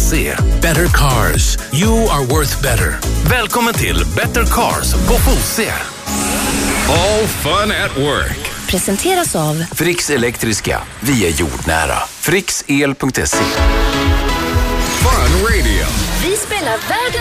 Fose. Better cars. You are worth better. Välkommen till Better Cars på Fose. All fun at work. Presenteras av Fricks Elektriska. Vi är jordnära. Fricksel.se. Fun Radio. Vi spelar världen